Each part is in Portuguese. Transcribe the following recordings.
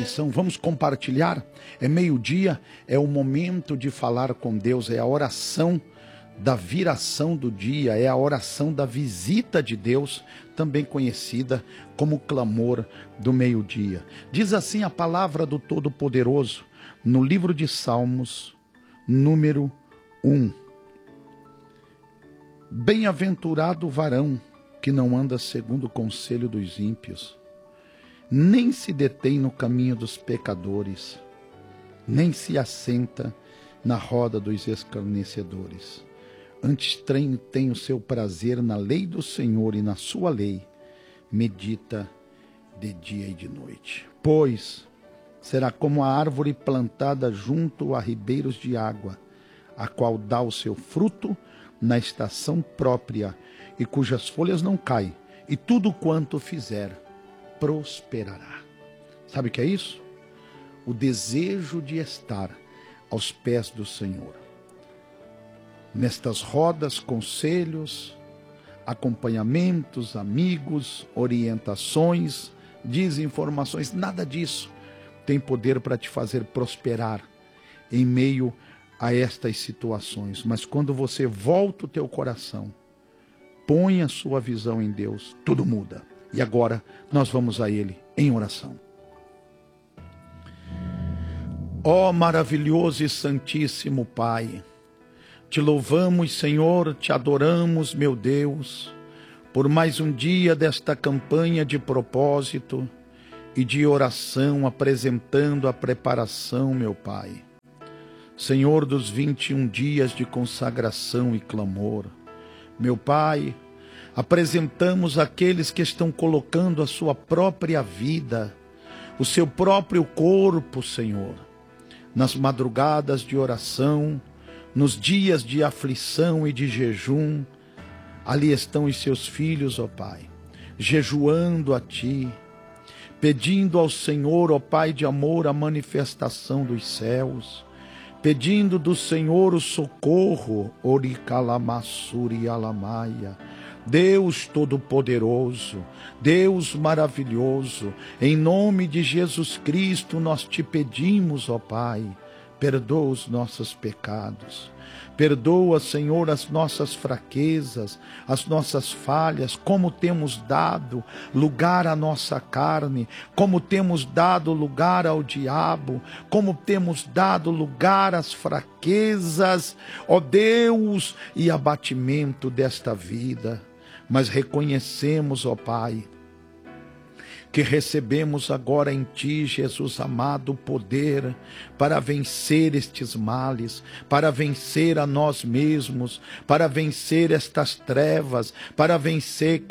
oração. Vamos compartilhar? É meio-dia, é o momento de falar com Deus, é a oração da viração do dia, é a oração da visita de Deus, também conhecida como clamor do meio-dia. Diz assim a palavra do Todo-Poderoso, no livro de Salmos, número 1. Bem-aventurado o varão que não anda segundo o conselho dos ímpios, nem se detém no caminho dos pecadores, nem se assenta na roda dos escarnecedores. Antes tem o seu prazer na lei do Senhor, e na sua lei medita de dia e de noite. Pois será como a árvore plantada junto a ribeiros de água, a qual dá o seu fruto na estação própria, e cujas folhas não caem, e tudo quanto fizer prosperará. Sabe o que é isso? O desejo de estar aos pés do Senhor. Nestas rodas, conselhos, acompanhamentos, amigos, orientações, desinformações, nada disso tem poder para te fazer prosperar em meio a estas situações. Mas quando você volta o teu coração, põe a sua visão em Deus, tudo muda. E agora nós vamos a Ele em oração. Ó maravilhoso e santíssimo Pai, te louvamos, Senhor, te adoramos, meu Deus, por mais um dia desta campanha de propósito e de oração, apresentando a preparação, meu Pai. Senhor dos 21 dias de consagração e clamor, meu Pai, apresentamos aqueles que estão colocando a sua própria vida, o seu próprio corpo, Senhor, nas madrugadas de oração, nos dias de aflição e de jejum. Ali estão os seus filhos, ó Pai, jejuando a Ti, pedindo ao Senhor, ó Pai de amor, a manifestação dos céus, pedindo do Senhor o socorro, Oricalamassuri Alamaia. Deus Todo-Poderoso, Deus maravilhoso, em nome de Jesus Cristo nós te pedimos, ó Pai, perdoa os nossos pecados. Perdoa, Senhor, as nossas fraquezas, as nossas falhas, como temos dado lugar à nossa carne, como temos dado lugar ao diabo, como temos dado lugar às fraquezas, ó Deus, e abatimento desta vida. Mas reconhecemos, ó Pai, que recebemos agora em Ti, Jesus amado, o poder para vencer estes males, para vencer a nós mesmos, para vencer estas trevas, para vencer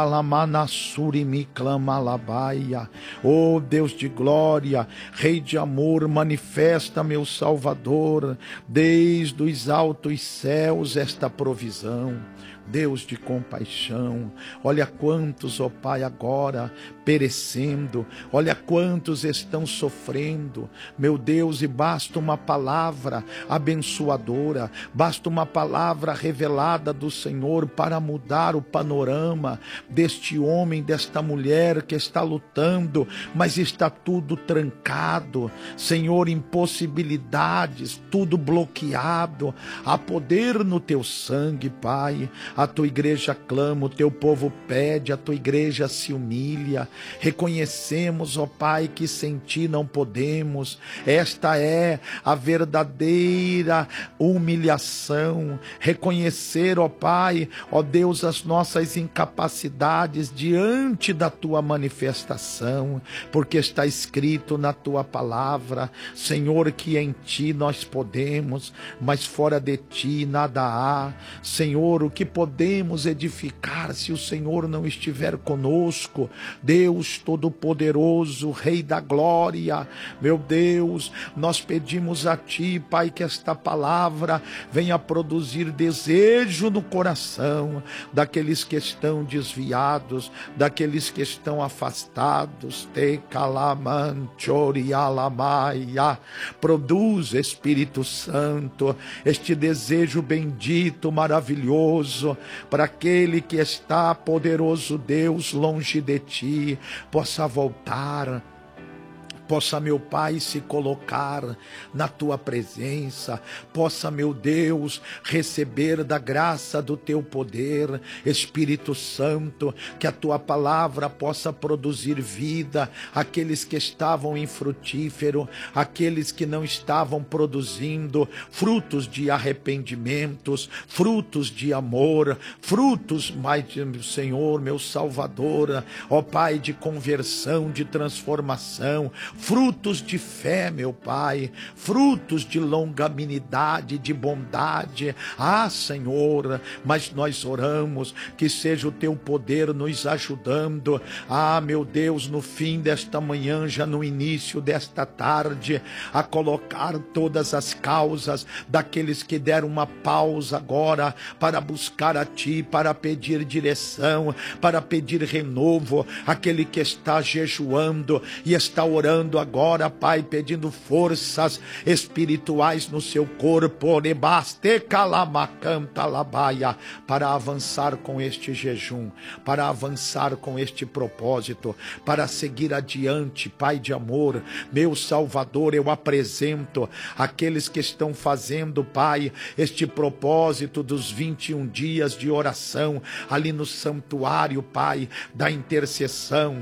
Kandalamanassurimiclamalabaia. Oh Deus de glória, Rei de amor, manifesta, meu Salvador, desde os altos céus esta provisão. Deus de compaixão, olha quantos, ó Pai, agora perecendo, olha quantos estão sofrendo, meu Deus, e basta uma palavra abençoadora, basta uma palavra revelada do Senhor para mudar o panorama deste homem, desta mulher que está lutando, mas está tudo trancado, Senhor, impossibilidades, tudo bloqueado. Há poder no Teu sangue, Pai. A Tua igreja clama, o Teu povo pede, a Tua igreja se humilha. Reconhecemos, ó Pai, que sem Ti não podemos. Esta é a verdadeira humilhação. Reconhecer, ó Pai, ó Deus, as nossas incapacidades diante da Tua manifestação, porque está escrito na Tua palavra, Senhor, que em Ti nós podemos, mas fora de Ti nada há. Senhor, o que podemos edificar se o Senhor não estiver conosco? Deus Todo-Poderoso, Rei da Glória, meu Deus, nós pedimos a Ti, Pai, que esta palavra venha produzir desejo no coração daqueles que estão desviados, daqueles que estão afastados. Te calamanchorialamaia. Produz, Espírito Santo, este desejo bendito, maravilhoso, para aquele que está, poderoso Deus, longe de Ti, possa voltar possa, meu Pai, se colocar na tua presença, possa, meu Deus, receber da graça do teu poder, Espírito Santo, que a tua palavra possa produzir vida, aqueles que estavam infrutífero, aqueles que não estavam produzindo frutos de arrependimentos, frutos de amor, frutos, meu Senhor, meu Salvador, ó Pai, de conversão, de transformação, frutos de fé, meu Pai, frutos de longanimidade, de bondade. Ah, Senhor, mas nós oramos que seja o teu poder nos ajudando. Ah, meu Deus, no fim desta manhã, já no início desta tarde, a colocar todas as causas daqueles que deram uma pausa agora para buscar a Ti, para pedir direção, para pedir renovo, aquele que está jejuando e está orando agora, Pai, pedindo forças espirituais no seu corpo, para avançar com este jejum, para avançar com este propósito, para seguir adiante, Pai de amor, meu Salvador. Eu apresento aqueles que estão fazendo, Pai, este propósito dos 21 dias de oração ali no santuário, Pai, da intercessão,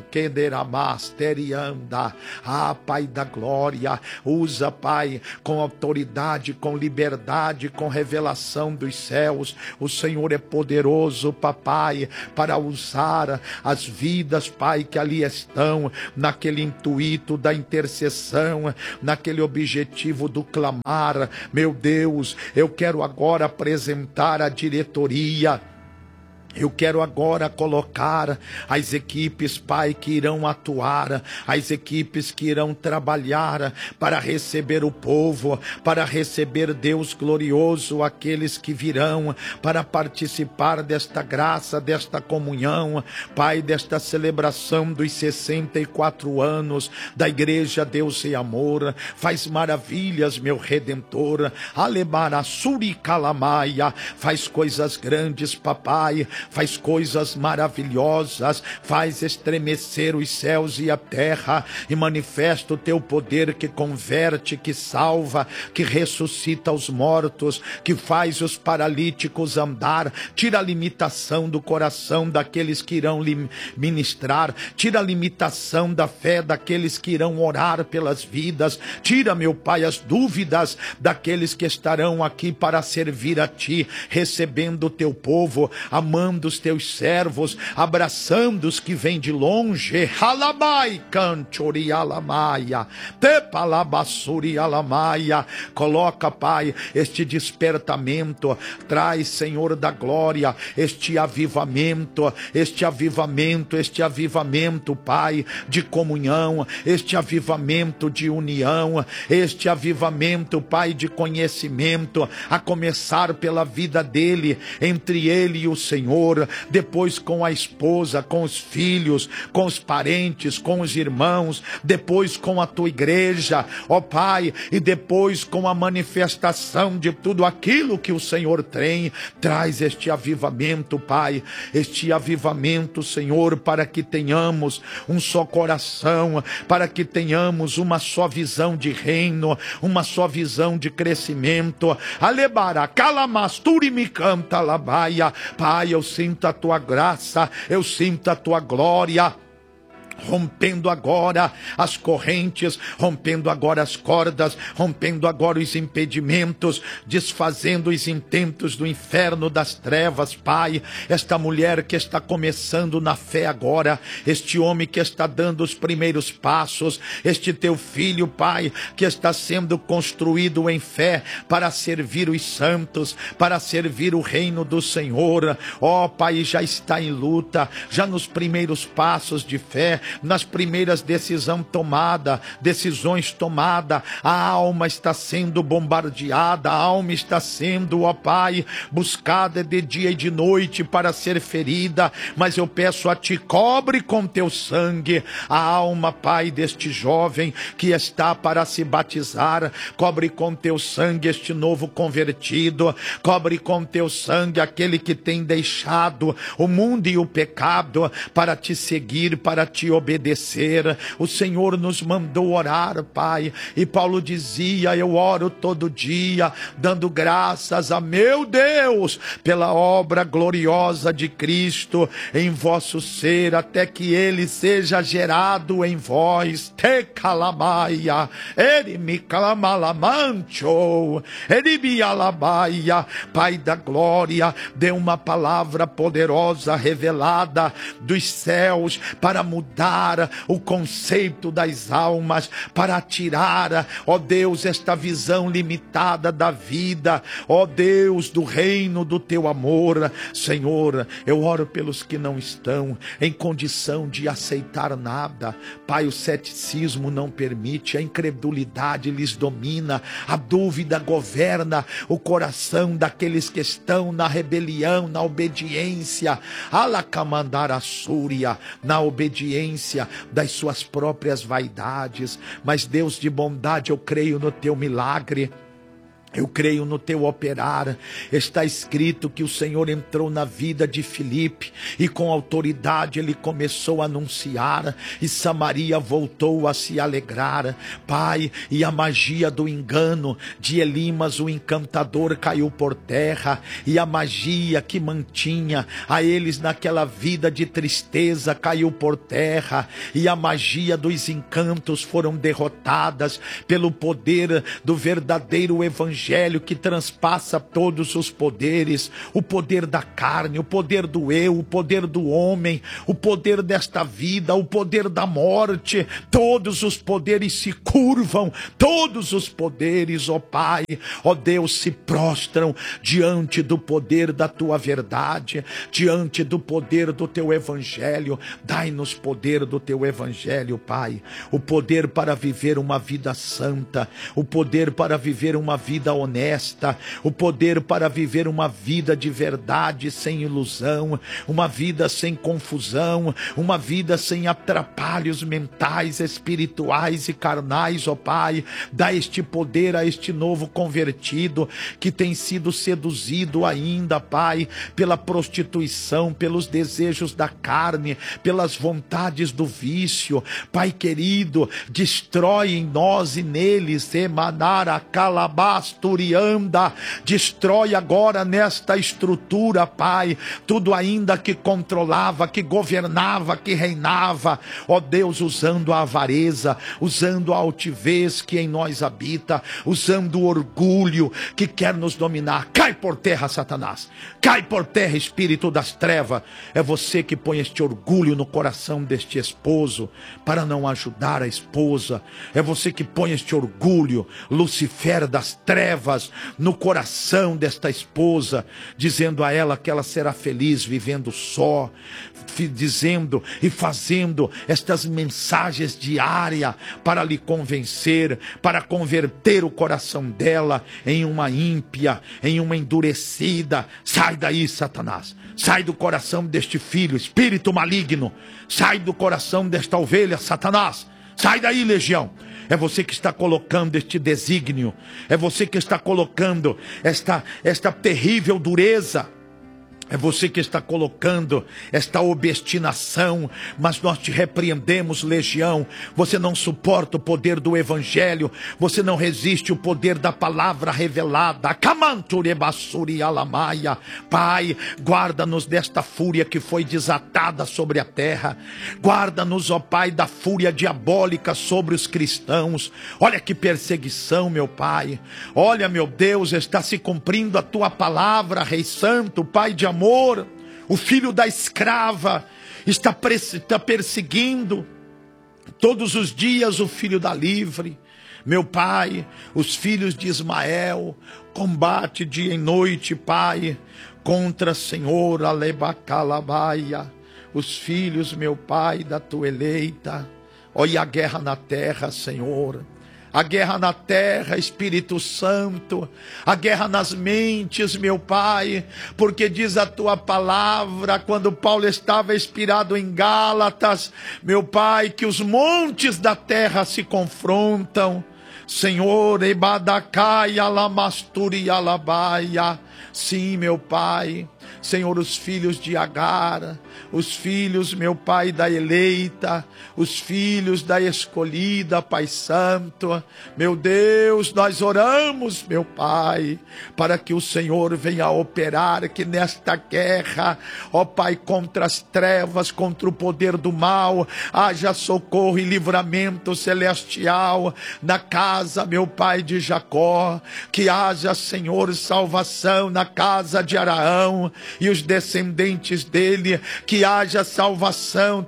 ah, Pai da glória, usa, Pai, com autoridade, com liberdade, com revelação dos céus. O Senhor é poderoso, Papai, para usar as vidas, Pai, que ali estão, naquele intuito da intercessão, naquele objetivo do clamar. Meu Deus, eu quero agora apresentar a diretoria. Eu quero agora colocar as equipes, Pai, que irão atuar, as equipes que irão trabalhar para receber o povo, para receber Deus glorioso, aqueles que virão para participar desta graça, desta comunhão, Pai, desta celebração dos 64 anos da Igreja Deus e Amor. Faz maravilhas, meu Redentor, Alebarassuri Calamaia, faz coisas grandes, Papai, faz coisas maravilhosas, faz estremecer os céus e a terra, e manifesta o teu poder que converte, que salva, que ressuscita os mortos, que faz os paralíticos andar. Tira a limitação do coração daqueles que irão lhe ministrar, tira a limitação da fé daqueles que irão orar pelas vidas, tira, meu Pai, as dúvidas daqueles que estarão aqui para servir a Ti, recebendo o teu povo, amando os teus servos, abraçando os que vêm de longe. Halabai cantori alamaia, tepalabassuri alamaia. Coloca, Pai, este despertamento, traz, Senhor da glória, este avivamento, Pai, de comunhão, este avivamento de união, este avivamento, Pai, de conhecimento, a começar pela vida dele, entre ele e o Senhor, depois com a esposa, com os filhos, com os parentes, com os irmãos, depois com a tua igreja, ó Pai, e depois com a manifestação de tudo aquilo que o Senhor tem. Traz este avivamento, Pai, este avivamento, Senhor, para que tenhamos um só coração, para que tenhamos uma só visão de reino, uma só visão de crescimento. Alebara, calamasturi me canta labaia. Pai, eu sinto a tua graça, eu sinto a tua glória, rompendo agora as correntes, rompendo agora as cordas, rompendo agora os impedimentos, desfazendo os intentos do inferno, das trevas, Pai. Esta mulher que está começando na fé agora, este homem que está dando os primeiros passos, este teu filho, Pai, que está sendo construído em fé para servir os santos, para servir o reino do Senhor. Ó Pai, já está em luta, já nos primeiros passos de fé, nas primeiras decisões tomadas, a alma está sendo bombardeada, a alma está sendo, ó Pai, buscada de dia e de noite para ser ferida, mas eu peço a Ti, cobre com teu sangue a alma, Pai, deste jovem que está para se batizar, cobre com teu sangue este novo convertido, cobre com teu sangue aquele que tem deixado o mundo e o pecado para Te seguir, para Te obedecer. O Senhor nos mandou orar, Pai, e Paulo dizia: eu oro todo dia, dando graças a meu Deus pela obra gloriosa de Cristo em vosso ser, até que ele seja gerado em vós. Te calamaia, ele me calamalamancho, ele me alabaia. Pai da glória, dê uma palavra poderosa revelada dos céus para mudar o conceito das almas, para tirar, ó Deus, esta visão limitada da vida, ó Deus, do reino do teu amor. Senhor, eu oro pelos que não estão em condição de aceitar nada. Pai, o ceticismo não permite, a incredulidade lhes domina, a dúvida governa o coração daqueles que estão na rebelião, na obediência, alacamandara súria, na obediência das suas próprias vaidades. Mas Deus de bondade, eu creio no teu milagre. Eu creio no teu operar. Está escrito que o Senhor entrou na vida de Filipe e com autoridade ele começou a anunciar, e Samaria voltou a se alegrar. Pai, e a magia do engano de Elimas, o encantador, caiu por terra, e a magia que mantinha a eles naquela vida de tristeza caiu por terra, e a magia dos encantos foram derrotadas pelo poder do verdadeiro evangelho que transpassa todos os poderes, o poder da carne, o poder do eu, o poder do homem, o poder desta vida, o poder da morte. Todos os poderes se curvam, todos os poderes, ó Pai, ó Deus, se prostram diante do poder da tua verdade, diante do poder do teu evangelho. Dai-nos poder do teu evangelho, Pai, o poder para viver uma vida santa, o poder para viver uma vida honesta, o poder para viver uma vida de verdade, sem ilusão, uma vida sem confusão, uma vida sem atrapalhos mentais, espirituais e carnais, ó Pai. Dá este poder a este novo convertido que tem sido seduzido ainda, Pai, pela prostituição, pelos desejos da carne, pelas vontades do vício. Pai querido, destrói em nós e neles, emanara calabasturianda, destrói agora nesta estrutura, Pai, tudo ainda que controlava, que governava, que reinava, ó Deus, usando a avareza, usando a altivez que em nós habita, usando o orgulho que quer nos dominar. Cai por terra, Satanás, cai por terra, espírito das trevas. É você que põe este orgulho no coração deste esposo para não ajudar a esposa. É você que põe este orgulho, Lucifer das trevas, no coração desta esposa, dizendo a ela que ela será feliz vivendo só, dizendo e fazendo estas mensagens diárias para lhe convencer, para converter o coração dela em uma ímpia, em uma endurecida. Sai daí, Satanás, sai do coração deste filho, espírito maligno, sai do coração desta ovelha, Satanás, sai daí, legião. É você que está colocando este desígnio, é você que está colocando esta terrível dureza, é você que está colocando esta obstinação. Mas nós te repreendemos, legião. Você não suporta o poder do evangelho, você não resiste o poder da palavra revelada. Pai, guarda-nos desta fúria que foi desatada sobre a terra. Guarda-nos, ó Pai, da fúria diabólica sobre os cristãos. Olha que perseguição, meu Pai. Olha, meu Deus, está se cumprindo a tua palavra, Rei Santo, Pai de amor. O filho da escrava está perseguindo todos os dias o filho da livre. Meu Pai, os filhos de Ismael combate dia e noite, Pai, contra, Senhor, Alebacalabaia, os filhos, meu Pai, da tua eleita. Olha a guerra na terra, Senhor. A guerra na terra, Espírito Santo, a guerra nas mentes, meu Pai, porque diz a tua palavra, quando Paulo estava inspirado em Gálatas, meu Pai, que os montes da terra se confrontam. Senhor, Ebadacaia, Lamasturi, Alabaia. Sim, meu Pai, Senhor, os filhos de Agar, os filhos, meu Pai, da eleita, os filhos da escolhida, Pai Santo. Meu Deus, nós oramos, meu Pai, para que o Senhor venha operar, que nesta guerra, ó Pai, contra as trevas, contra o poder do mal, haja socorro e livramento celestial na casa, meu Pai, de Jacó, que haja, Senhor, salvação na casa de Araão e os descendentes dele, que haja salvação,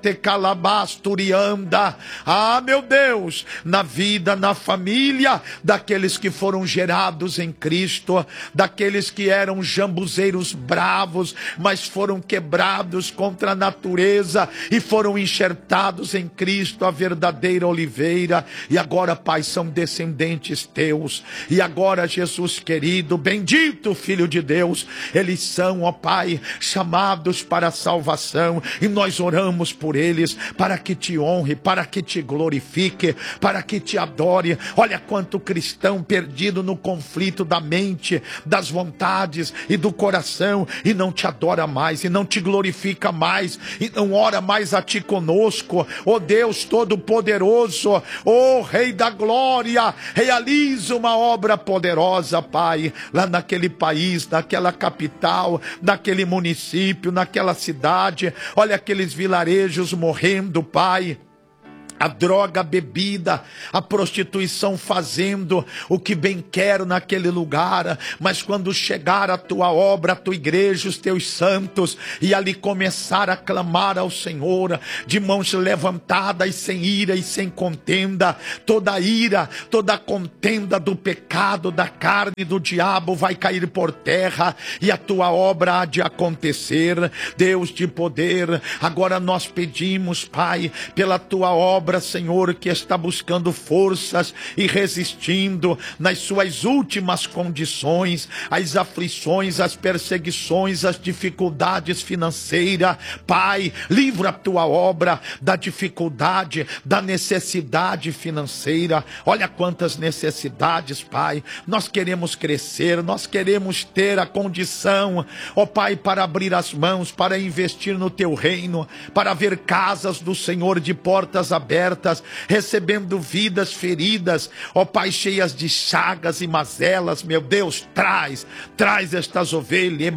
Tecalabasturianda, meu Deus, na vida, na família daqueles que foram gerados em Cristo, daqueles que eram jambuzeiros bravos, mas foram quebrados contra a natureza e foram enxertados em Cristo, a verdadeira oliveira, e agora, Pai, são descendentes teus, e agora, Jesus querido, bendito Filho de Deus, eles são, ó Pai, chamados para a salvação, e nós oramos por eles, para que te honre, para que te glorifique, para que te adore. Olha quanto cristão perdido no conflito da mente, das vontades e do coração, e não te adora mais, e não te glorifica mais, e não ora mais a ti conosco. Ó Deus Todo-Poderoso, ó Rei da Glória, realiza uma obra poderosa, Pai, lá naquele país, naquela capital, naquele município, naquela cidade. Olha aqueles vilarejos morrendo, Pai. A droga, a bebida, a prostituição fazendo o que bem quer naquele lugar, mas quando chegar a tua obra, a tua igreja, os teus santos, e ali começar a clamar ao Senhor, de mãos levantadas, sem ira e sem contenda, toda ira, toda contenda do pecado, da carne e do diabo vai cair por terra, e a tua obra há de acontecer. Deus de poder, agora nós pedimos, Pai, pela tua obra, Senhor, que está buscando forças e resistindo nas suas últimas condições, as aflições, as perseguições, as dificuldades financeiras. Pai, livra a tua obra da dificuldade, da necessidade financeira. Olha quantas necessidades, Pai. Nós queremos crescer, nós queremos ter a condição, ó Pai, para abrir as mãos, para investir no teu reino, para ver casas do Senhor de portas abertas, recebendo vidas feridas, ó Pai, cheias de chagas e mazelas. Meu Deus, traz estas ovelhas,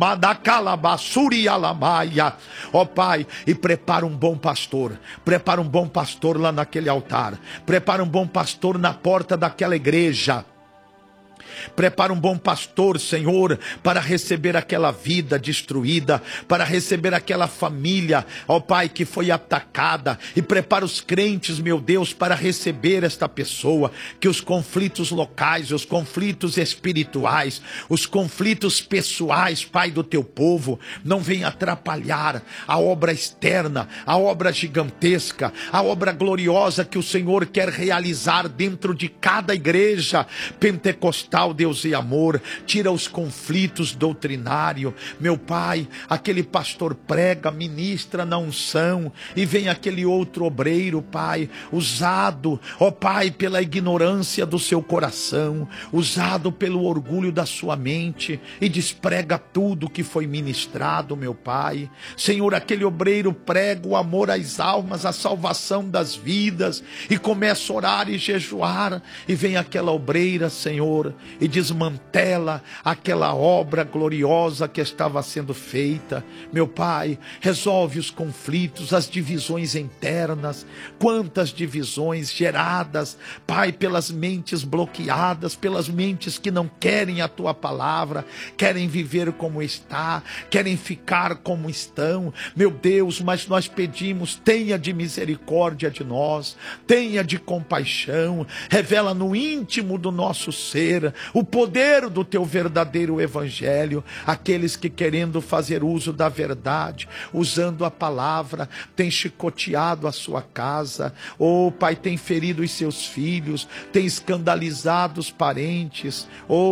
ó Pai, e prepara um bom pastor lá naquele altar, prepara um bom pastor na porta daquela igreja. Prepara um bom pastor, Senhor, para receber aquela vida destruída, para receber aquela família, ó Pai, que foi atacada, e prepara os crentes, meu Deus, para receber esta pessoa, que os conflitos locais, os conflitos espirituais, os conflitos pessoais, Pai, do teu povo, não venham atrapalhar a obra externa, a obra gigantesca, a obra gloriosa que o Senhor quer realizar dentro de cada igreja pentecostal, Deus e amor. Tira os conflitos doutrinários, meu Pai. Aquele pastor prega, ministra na unção, e vem aquele outro obreiro, Pai, usado, ó Pai, pela ignorância do seu coração, usado pelo orgulho da sua mente, e desprega tudo que foi ministrado, meu Pai. Senhor, aquele obreiro prega o amor às almas, a salvação das vidas, e começa a orar e jejuar, e vem aquela obreira, Senhor, e desmantela aquela obra gloriosa que estava sendo feita. Meu Pai, resolve os conflitos, as divisões internas. Quantas divisões geradas, Pai, pelas mentes bloqueadas, pelas mentes que não querem a tua palavra, querem viver como está, querem ficar como estão. Meu Deus, mas nós pedimos, tenha de misericórdia de nós, tenha de compaixão, revela no íntimo do nosso ser o poder do teu verdadeiro evangelho. Aqueles que, querendo fazer uso da verdade, usando a palavra, tem chicoteado a sua casa, oh Pai, tem ferido os seus filhos, tem escandalizado os parentes,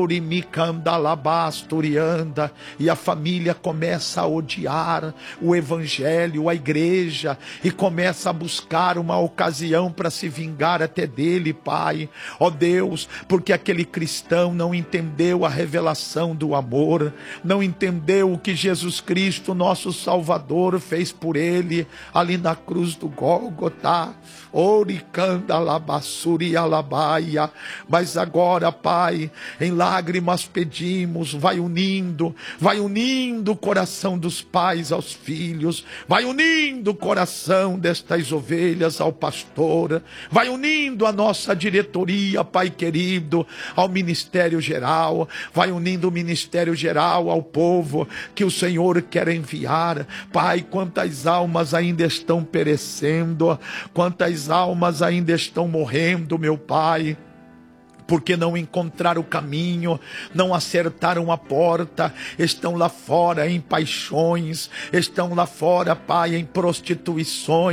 e a família começa a odiar o evangelho, a igreja, e começa a buscar uma ocasião para se vingar até dele, Pai. Ó Deus, porque aquele cristão multidão não entendeu a revelação do amor, não entendeu o que Jesus Cristo, nosso Salvador, fez por ele ali na cruz do Gólgota. Oricanda labassuri alabaia. Mas agora, Pai, em lágrimas pedimos, vai unindo o coração dos pais aos filhos, vai unindo o coração destas ovelhas ao pastor, vai unindo a nossa diretoria, Pai querido, ao Ministério Geral, vai unindo o Ministério Geral ao povo que o Senhor quer enviar. Pai, quantas almas ainda estão perecendo, quantas almas ainda estão morrendo, meu Pai, porque não encontraram o caminho, não acertaram a porta, estão lá fora em paixões, estão lá fora, Pai, em prostituições,